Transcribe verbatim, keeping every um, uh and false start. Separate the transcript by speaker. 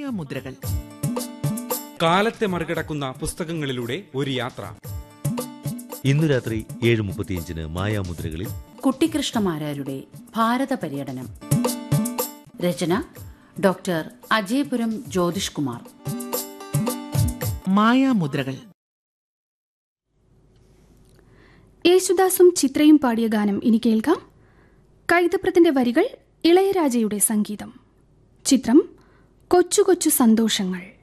Speaker 1: മായാമുദ്രകൾ.
Speaker 2: കാലത്തെ മറികടക്കുന്ന പുസ്തകങ്ങളിലൂടെ ഒരു യാത്ര.
Speaker 3: ഇന്നു രാത്രി ഏഴ് മുപ്പത്തിയഞ്ചിന് മായാമുദ്രകളിൽ
Speaker 4: കുട്ടിക്കൃഷ്ണമാരാരുടെ ഭാരത പര്യടനം. രചന ഡോക്ടർ അജയപുരം ജ്യോതിഷ് കുമാർ.
Speaker 1: മായാമുദ്രകൾ.
Speaker 5: യേശുദാസും ചിത്രയും പാടിയ ഗാനം ഇനി കേൾക്കാം. കൈതപ്രത്തിന്റെ വരികൾ, ഇളയരാജയുടെ സംഗീതം. ചിത്രം കൊച്ചു കൊച്ചു സന്തോഷങ്ങൾ.